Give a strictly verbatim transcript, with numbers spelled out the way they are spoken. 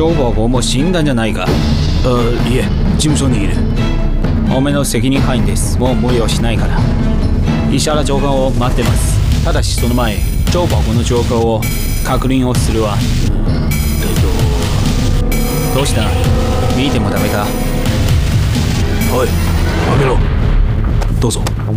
張保護も死んだんじゃないか。 あ、いえ、事務所にいる。 おめの責任範囲です。もう無理をしないから。石原長官を待ってます。ただしその前、張保護の状況を確認をするわ。 えっとどうした？見てもダメか？ はい、開けろ。どうぞ。